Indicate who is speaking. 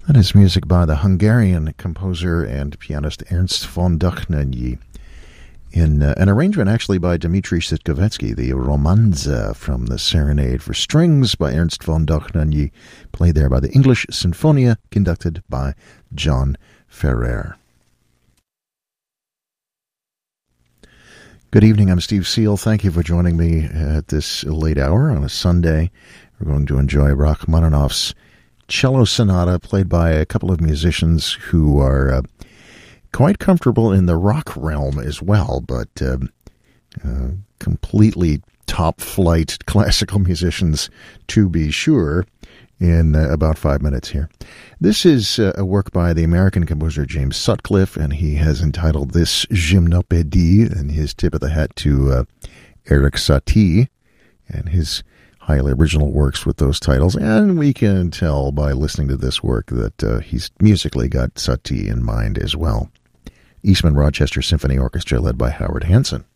Speaker 1: That is music by the Hungarian composer and pianist Ernst von Dochnanyi, in an arrangement actually by Dmitri Sitkovetsky, the Romanza from the Serenade for Strings by Ernst von Dochnanyi, played there by the English Sinfonia, conducted by John Ferrer. Good evening, I'm Steve Seal. Thank you for joining me at this late hour on a Sunday. We're going to enjoy Rachmaninoff's Cello Sonata, played by a couple of musicians who are quite comfortable in the rock realm as well, but completely top-flight classical musicians, to be sure, in about 5 minutes here. This is a work by the American composer James Sutcliffe, and he has entitled this Gymnopédie, and his tip of the hat to Erik Satie and his highly original works with those titles, and we can tell by listening to this work that he's musically got Satie in mind as well. Eastman Rochester Symphony Orchestra, led by Howard Hanson.